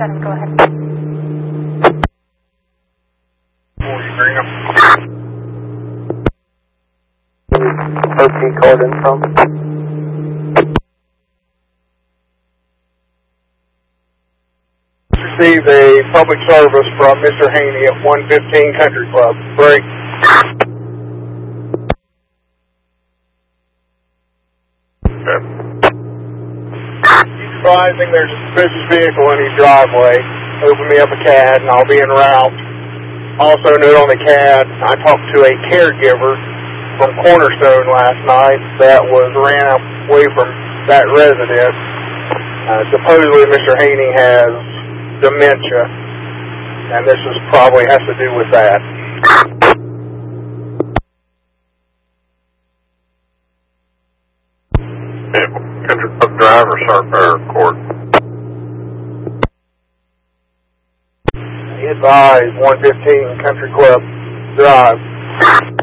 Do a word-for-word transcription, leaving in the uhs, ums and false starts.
seven, go ahead. O T called in from. Received a public service from Mister Haney at one fifteen Country Club. Break. Okay. He's advising there's a suspicious vehicle in his driveway. Open me up a C A D and I'll be en route. Also note on the C A D, I talked to a caregiver from Cornerstone last night that was ran away from that resident. Uh, supposedly Mister Haney has dementia, and this is probably has to do with that. Country Club Drive or Sark Court? He advised one fifteen Country Club Drive.